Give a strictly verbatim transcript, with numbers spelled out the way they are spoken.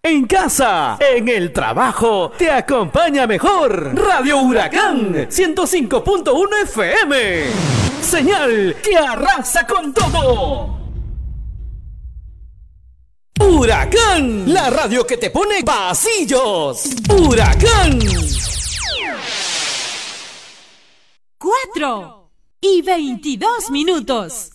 En casa, en el trabajo, te acompaña mejor Radio Huracán ciento cinco punto uno F M. Señal que arrasa con todo. Huracán, la radio que te pone pasillos. Huracán. Cuatro y veintidós minutos.